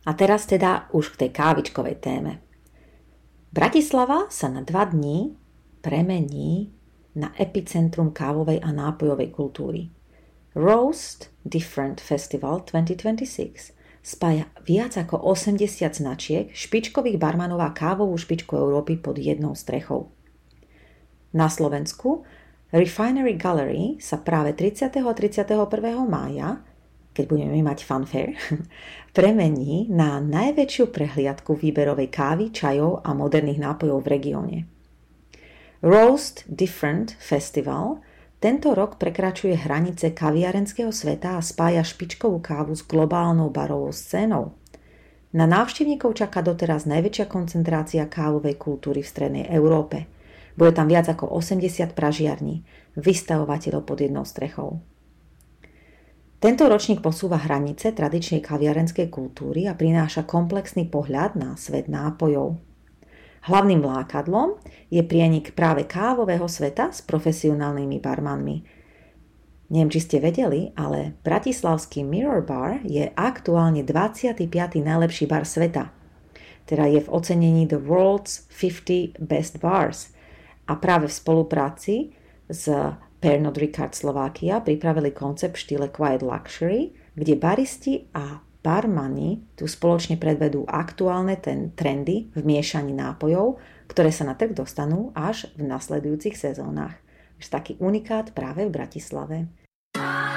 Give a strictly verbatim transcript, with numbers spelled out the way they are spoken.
A teraz teda už k tej kávičkovej téme. Bratislava sa na dva dní premení na epicentrum kávovej a nápojovej kultúry. Roast Different Festival dvetisícdvadsaťšesť spája viac ako osemdesiat značiek špičkových barmanov a kávovú špičku Európy pod jednou strechou. Na Slovensku Refinery Gallery sa práve tridsiateho a tridsiateho prvého mája, keď budeme mať fanfare, premení na najväčšiu prehliadku výberovej kávy, čajov a moderných nápojov v regióne. Roast Different Festival tento rok prekračuje hranice kaviarenského sveta a spája špičkovú kávu s globálnou barovou scénou. Na návštevníkov čaká doteraz najväčšia koncentrácia kávovej kultúry v strednej Európe. Bude tam viac ako osemdesiat pražiarní, vystavovateľov pod jednou strechou. Tento ročník posúva hranice tradičnej kaviarenskej kultúry a prináša komplexný pohľad na svet nápojov. Hlavným lákadlom je prienik práve kávového sveta s profesionálnymi barmanmi. Neviem, či ste vedeli, ale bratislavský Mirror Bar je aktuálne dvadsiaty piaty najlepší bar sveta. Teda je v ocenení The World's päťdesiat Best Bars. A práve v spolupráci s Pernod Ricard Slovakia pripravili koncept v štýle Quiet Luxury, kde baristi a barmani tu spoločne predvedú aktuálne ten trendy v miešaní nápojov, ktoré sa na trh dostanú až v nasledujúcich sezónach. Taký unikát práve v Bratislave.